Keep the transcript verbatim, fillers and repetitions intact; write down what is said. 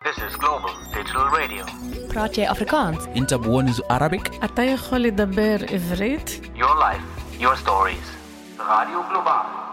This is Global Digital Radio. براتي أفريكانس. أنت بونز Arabic. אתה יכול לדבר עברית? Your life, your stories. Radio Global.